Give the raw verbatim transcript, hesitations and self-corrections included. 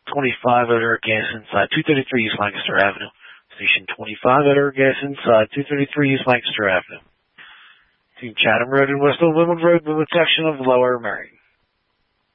twenty-five at Eric Gas inside two thirty-three East Lancaster Avenue. Station twenty-five at Eric Gas inside two thirty-three East Lancaster Avenue. To Chatham Road and West Linwood Road, Linwood section of Lower Merion.